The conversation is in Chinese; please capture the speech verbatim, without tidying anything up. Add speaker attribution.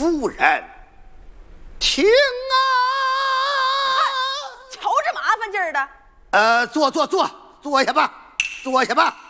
Speaker 1: 夫人，听啊！
Speaker 2: 瞧这麻烦劲儿的。
Speaker 1: 呃，坐坐坐，坐下吧，坐下吧。